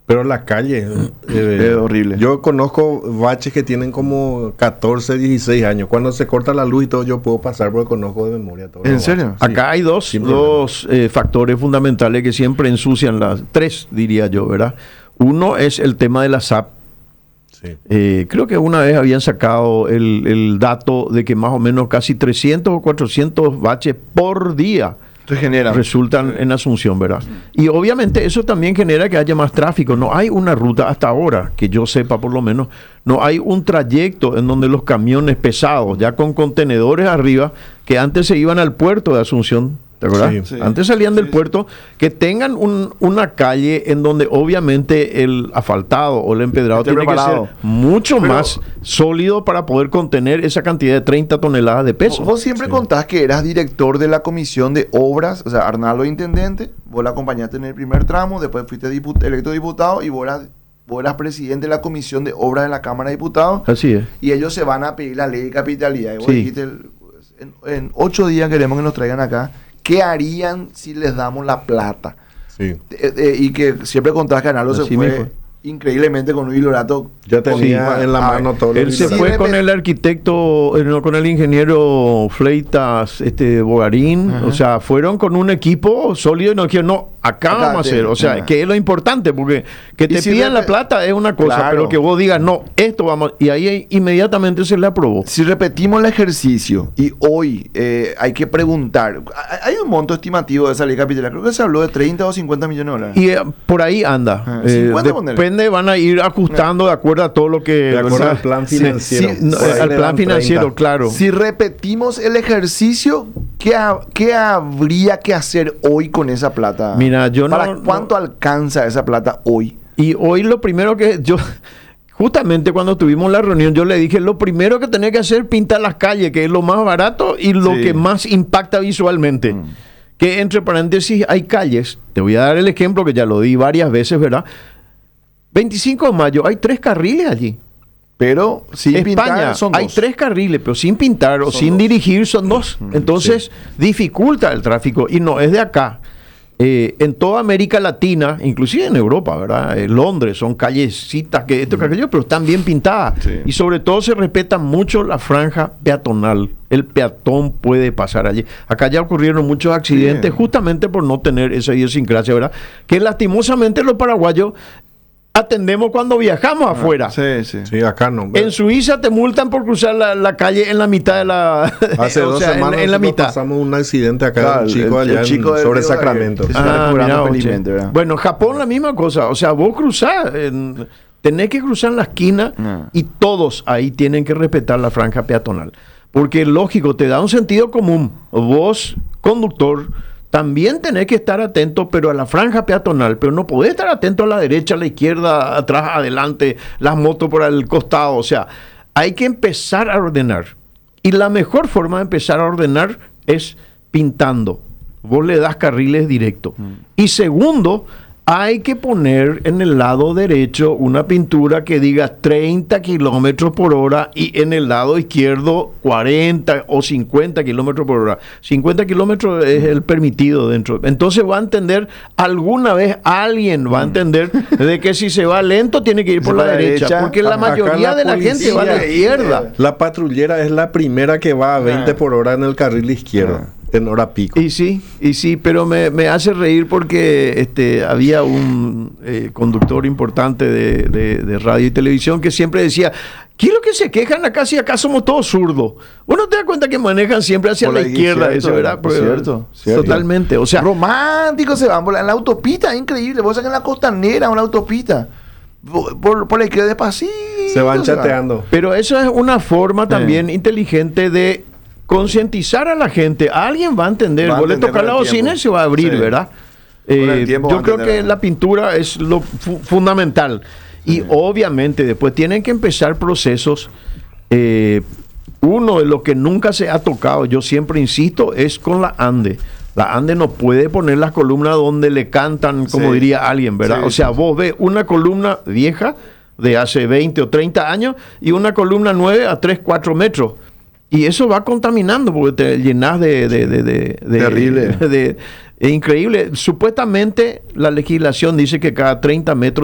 Pero la calle Es horrible. yo conozco baches que tienen como 14, 16 años. Cuando se corta la luz y todo, yo puedo pasar porque conozco de memoria todo. ¿En serio? Sí. Acá hay dos factores fundamentales que siempre ensucian tres, diría yo, ¿verdad? Uno es el tema de la SAP. Sí. Creo que una vez habían sacado el dato de que más o menos casi 300 o 400 baches por día Entonces genera. resultan en Asunción, ¿verdad? Y obviamente eso también genera que haya más tráfico. No hay una ruta hasta ahora, que yo sepa por lo menos, no hay un trayecto en donde los camiones pesados, ya con contenedores arriba, que antes se iban al puerto de Asunción, ¿te acuerdas? Sí. Sí. Antes salían del Sí, puerto, que tengan una calle en donde obviamente el asfaltado o el empedrado Esté tiene preparado. que ser mucho Pero- más sólido para poder contener esa cantidad de 30 toneladas de peso. Vos siempre contás que eras director de la comisión de obras, o sea, Arnaldo intendente, vos la acompañaste en el primer tramo, después fuiste electo diputado y vos eras presidente de la comisión de obras de la Cámara de Diputados Así es. y ellos se van a pedir la ley de capitalidad. Y vos Sí. dijiste, en 8 días queremos que nos traigan acá, ¿qué harían si les damos la plata? Sí. Y que siempre contás que Arnaldo se Así fue mismo. increíblemente con un hilorato. Ya tenía Sí. en la mano todo lo Él que se hizo. fue Sí, con el arquitecto, no, con el ingeniero Fleitas Bogarín, Ajá. o sea, fueron con un equipo sólido y nos dijeron, no, acá vamos a hacer, o sea, ajá. que es lo importante, porque que te si pidan la repe- plata es una cosa, Claro. pero que vos digas, no, esto vamos, y ahí inmediatamente se le aprobó. Si repetimos el ejercicio y hoy hay que preguntar, hay un monto estimativo de esa ley capitalista, creo que se habló de 30 o 50 millones de dólares. Y por ahí anda. Ajá, 50 ponele. Depende, van a ir ajustando de acuerdo a todo lo que... De acuerdo ¿verdad? al plan Sí, financiero. sí, No, Por ahí al le plan dan financiero, 30. claro. Si repetimos el ejercicio, ¿qué habría que hacer hoy con esa plata? Mira, yo no- ¿Para cuánto alcanza esa plata hoy? Y hoy lo primero que yo, justamente cuando tuvimos la reunión, yo le dije, lo primero que tenía que hacer es pintar las calles, que es lo más barato y lo Sí. que más impacta visualmente. Que entre paréntesis hay calles, te voy a dar el ejemplo que ya lo di varias veces, ¿verdad? 25 de mayo, hay 3 carriles allí. Pero sin España, pintar son hay dos. 3 carriles, pero sin pintar o Son sin dos. dirigir son 2. Entonces, dificulta el tráfico y no es de acá. En toda América Latina, inclusive en Europa, ¿verdad? Londres, son callecitas que esto, que aquello, pero están bien pintadas. Sí. Y sobre todo se respeta mucho la franja peatonal. El peatón puede pasar allí. Acá ya ocurrieron muchos accidentes Sí. justamente por no tener esa idiosincrasia, ¿verdad? Que lastimosamente los paraguayos atendemos cuando viajamos afuera. Sí, sí. Sí, acá no. En Suiza te multan por cruzar la calle en la mitad de la... Hace o 2 sea, semanas en la nosotros mitad. pasamos un accidente acá de Claro, un chico el allá chico en- del sobre río Sacramento. Gabriel. Están cobrando oye. felizmente, ¿verdad? Bueno, Japón la misma cosa. O sea, vos cruzás, tenés que cruzar la esquina Ah. y todos ahí tienen que respetar la franja peatonal. Porque lógico, te da un sentido común. Vos, conductor, también tenés que estar atento, pero a la franja peatonal. Pero no podés estar atento a la derecha, a la izquierda, atrás, adelante, las motos por el costado. O sea, hay que empezar a ordenar. Y la mejor forma de empezar a ordenar es pintando. Vos le das carriles directos. Y segundo, hay que poner en el lado derecho una pintura que diga 30 kilómetros por hora y en el lado izquierdo 40 o 50 kilómetros por hora. 50 kilómetros es el permitido dentro. Entonces va a entender, alguna vez alguien va a entender de que si se va lento tiene que ir por la derecha. Porque la Acá mayoría la de la gente va a la policía- izquierda. La patrullera es la primera que va a 20 por hora en el carril izquierdo, en hora pico. Y sí, pero me hace reír porque había un conductor importante de radio y televisión que siempre decía, ¿qué es lo que se quejan acá si acá somos todos zurdos? Uno te da cuenta que manejan siempre hacia Por la la izquierda, cierto, eso, ¿verdad? Porque- cierto. Totalmente, o sea, Románticos se van por en la autopista, es increíble. Vos sacas en la costanera, una autopista. Por la izquierda despacito. Se van chateando. pero eso es una forma también inteligente de concientizar a la gente. Alguien va a entender, Va a vos le entender tocas con la el bocina tiempo. y se va a abrir, Sí. ¿verdad? Con el tiempo va Yo a creo entender. que la pintura es lo fundamental. Y obviamente después tienen que empezar procesos. Uno de los que nunca se ha tocado, yo siempre insisto, es con la ANDE. La ANDE no puede poner las columnas donde le cantan, como Sí. diría alguien, ¿verdad? Sí, o sea, sí. vos ves una columna vieja de hace 20 o 30 años y una columna 9 a 3, 4 metros. Y eso va contaminando porque te llenas de Terrible. es increíble. Supuestamente la legislación dice que cada 30 metros